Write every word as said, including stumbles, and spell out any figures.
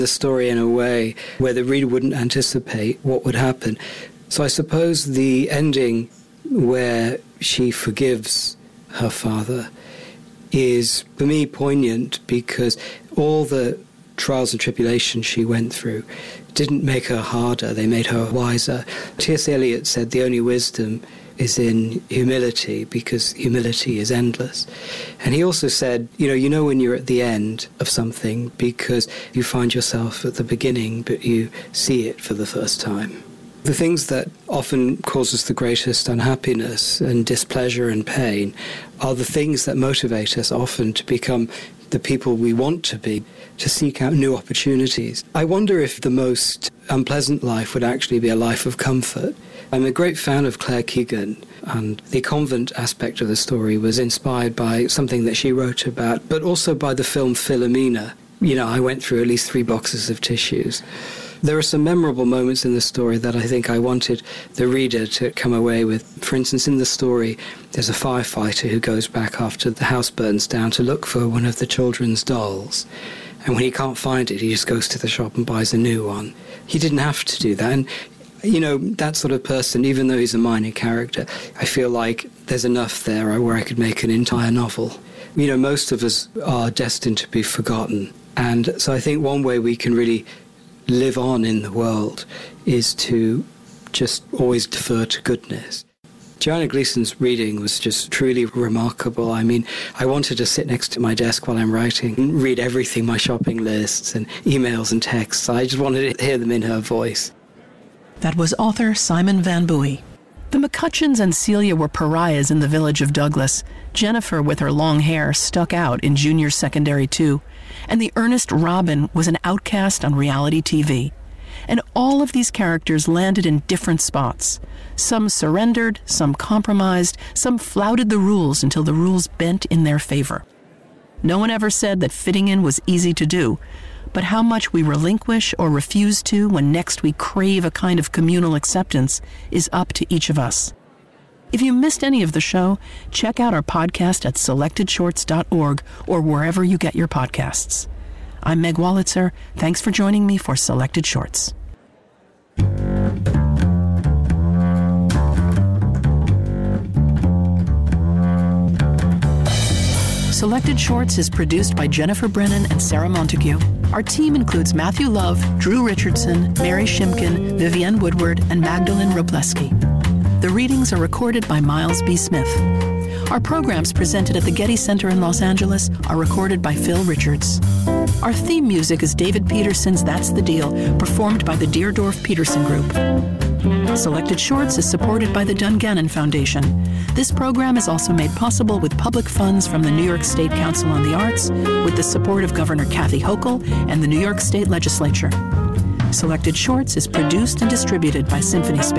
the story in a way where the reader wouldn't anticipate what would happen. So I suppose the ending where she forgives her father is, for me, poignant because all the trials and tribulations she went through didn't make her harder, they made her wiser. T S Eliot said the only wisdom is in humility, because humility is endless. And he also said, you know, you know when you're at the end of something because you find yourself at the beginning, but you see it for the first time. The things that often cause us the greatest unhappiness and displeasure and pain are the things that motivate us often to become the people we want to be, to seek out new opportunities. I wonder if the most unpleasant life would actually be a life of comfort. I'm a great fan of Claire Keegan, and the convent aspect of the story was inspired by something that she wrote about, but also by the film Philomena. You know, I went through at least three boxes of tissues. There are some memorable moments in the story that I think I wanted the reader to come away with. For instance, in the story, there's a firefighter who goes back after the house burns down to look for one of the children's dolls. And when he can't find it, he just goes to the shop and buys a new one. He didn't have to do that. And, you know, that sort of person, even though he's a minor character, I feel like there's enough there where I could make an entire novel. You know, most of us are destined to be forgotten. And so I think one way we can really live on in the world is to just always defer to goodness. Joanna Gleason's reading was just truly remarkable. I mean, I wanted to sit next to my desk while I'm writing and read everything, my shopping lists and emails and texts. I just wanted to hear them in her voice. That was author Simon Van Buy. The McCutcheons and Celia were pariahs in the village of Douglas. Jennifer, with her long hair, stuck out in junior secondary too. And the earnest Robin was an outcast on reality T V. And all of these characters landed in different spots. Some surrendered, some compromised, some flouted the rules until the rules bent in their favor. No one ever said that fitting in was easy to do, but how much we relinquish or refuse to when next we crave a kind of communal acceptance is up to each of us. If you missed any of the show, check out our podcast at selected shorts dot org or wherever you get your podcasts. I'm Meg Wolitzer. Thanks for joining me for Selected Shorts. Selected Shorts is produced by Jennifer Brennan and Sarah Montague. Our team includes Matthew Love, Drew Richardson, Mary Shimkin, Vivienne Woodward, and Magdalene Robleski. The readings are recorded by Miles B. Smith. Our programs presented at the Getty Center in Los Angeles are recorded by Phil Richards. Our theme music is David Peterson's That's the Deal, performed by the Deerdorf Peterson Group. Selected Shorts is supported by the Dungannon Foundation. This program is also made possible with public funds from the New York State Council on the Arts, with the support of Governor Kathy Hochul and the New York State Legislature. Selected Shorts is produced and distributed by Symphony Space.